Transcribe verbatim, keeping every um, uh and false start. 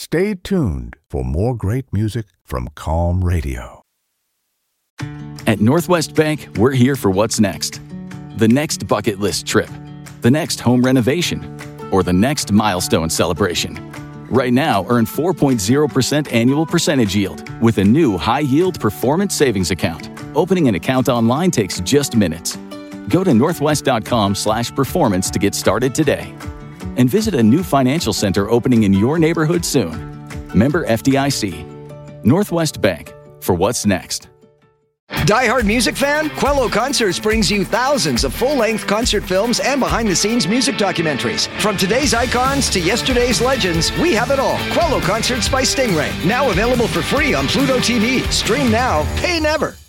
Stay tuned for more great music from Calm Radio. At Northwest Bank, we're here for what's next. The next bucket list trip, the next home renovation, or the next milestone celebration. Right now, earn four point zero percent annual percentage yield with a new high-yield performance savings account. Opening an account online takes just minutes. Go to northwest.com slash performance to get started today. And visit a new financial center opening in your neighborhood soon. Member F D I C. Northwest Bank, for what's next. Die-hard music fan? Quello Concerts brings you thousands of full-length concert films and behind-the-scenes music documentaries. From today's icons to yesterday's legends, we have it all. Quello Concerts by Stingray. Now available for free on Pluto T V. Stream now, pay never.